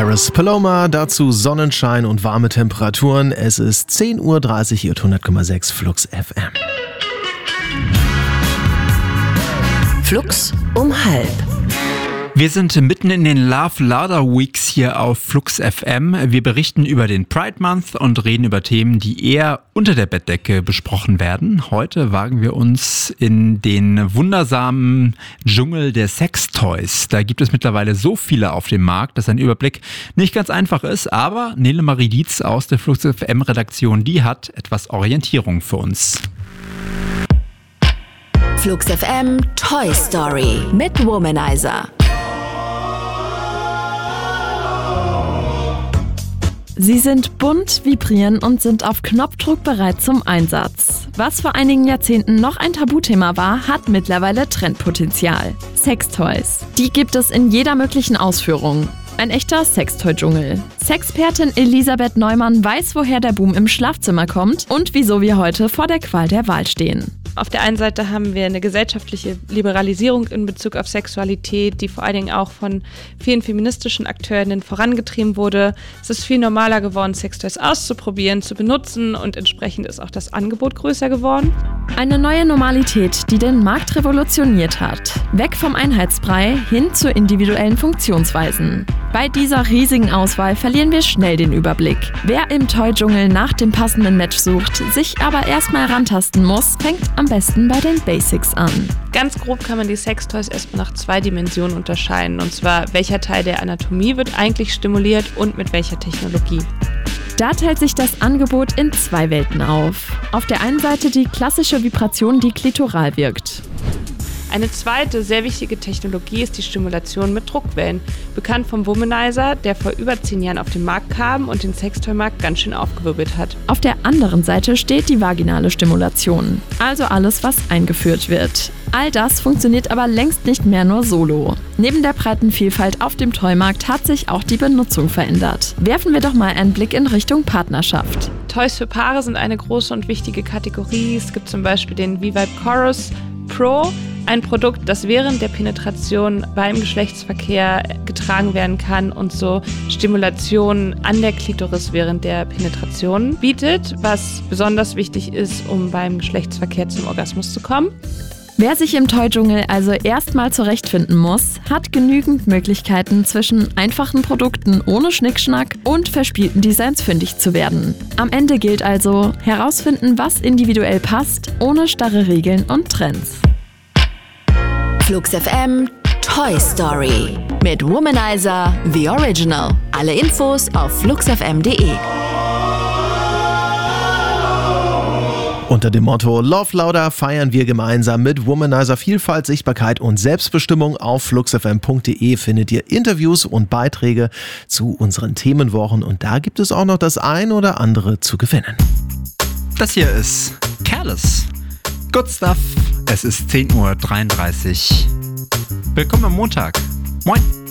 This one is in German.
Paris Paloma, dazu Sonnenschein und warme Temperaturen. Es ist 10.30 Uhr, ihr 100,6 Flux FM. Flux um halb. Wir sind mitten in den Love Lauder Weeks hier auf Flux FM. Wir berichten über den Pride Month und reden über Themen, die eher unter der Bettdecke besprochen werden. Heute wagen wir uns in den wundersamen Dschungel der Sextoys. Da gibt es mittlerweile so viele auf dem Markt, dass ein Überblick nicht ganz einfach ist. Aber Nele Marie Dietz aus der Flux FM Redaktion, die hat etwas Orientierung für uns. Flux FM Toy Story mit Womanizer. Sie sind bunt, vibrieren und sind auf Knopfdruck bereit zum Einsatz. Was vor einigen Jahrzehnten noch ein Tabuthema war, hat mittlerweile Trendpotenzial. Sextoys. Die gibt es in jeder möglichen Ausführung. Ein echter Sextoy-Dschungel. Sexpertin Elisabeth Neumann weiß, woher der Boom im Schlafzimmer kommt und wieso wir heute vor der Qual der Wahl stehen. Auf der einen Seite haben wir eine gesellschaftliche Liberalisierung in Bezug auf Sexualität, die vor allen Dingen auch von vielen feministischen Akteurinnen vorangetrieben wurde. Es ist viel normaler geworden, Sextoys auszuprobieren, zu benutzen und entsprechend ist auch das Angebot größer geworden. Eine neue Normalität, die den Markt revolutioniert hat. Weg vom Einheitsbrei hin zu individuellen Funktionsweisen. Bei dieser riesigen Auswahl verlieren wir schnell den Überblick. Wer im Toy-Dschungel nach dem passenden Match sucht, sich aber erstmal rantasten muss, fängt am besten bei den Basics an. Ganz grob kann man die Sextoys erstmal nach 2 Dimensionen unterscheiden. Und zwar, welcher Teil der Anatomie wird eigentlich stimuliert und mit welcher Technologie. Da teilt sich das Angebot in 2 Welten auf. Auf der einen Seite die klassische Vibration, die klitoral wirkt. Eine zweite sehr wichtige Technologie ist die Stimulation mit Druckwellen, bekannt vom Womanizer, der vor über 10 Jahren auf den Markt kam und den Sextoy-Markt ganz schön aufgewirbelt hat. Auf der anderen Seite steht die vaginale Stimulation, also alles, was eingeführt wird. All das funktioniert aber längst nicht mehr nur solo. Neben der breiten Vielfalt auf dem Toymarkt hat sich auch die Benutzung verändert. Werfen wir doch mal einen Blick in Richtung Partnerschaft. Toys für Paare sind eine große und wichtige Kategorie. Es gibt zum Beispiel den V-Vibe Chorus Pro, ein Produkt, das während der Penetration beim Geschlechtsverkehr getragen werden kann und so Stimulation an der Klitoris während der Penetration bietet, was besonders wichtig ist, um beim Geschlechtsverkehr zum Orgasmus zu kommen. Wer sich im Toy-Dschungel also erstmal zurechtfinden muss, hat genügend Möglichkeiten, zwischen einfachen Produkten ohne Schnickschnack und verspielten Designs fündig zu werden. Am Ende gilt also, herausfinden, was individuell passt, ohne starre Regeln und Trends. Flux FM Toy Story mit Womanizer The Original. Alle Infos auf fluxfm.de. Unter dem Motto Love Lauder feiern wir gemeinsam mit Womanizer Vielfalt, Sichtbarkeit und Selbstbestimmung. Auf fluxfm.de findet ihr Interviews und Beiträge zu unseren Themenwochen und da gibt es auch noch das ein oder andere zu gewinnen. Das hier ist Careless. Good Stuff. Es ist 10.33 Uhr. Willkommen am Montag. Moin.